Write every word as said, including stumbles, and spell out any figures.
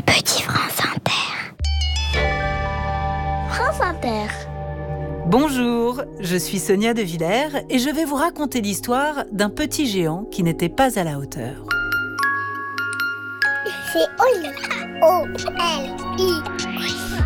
Petit France Inter. France Inter. Bonjour, je suis Sonia de Villers et je vais vous raconter l'histoire d'un petit géant qui n'était pas à la hauteur. C'est Oli. O L I.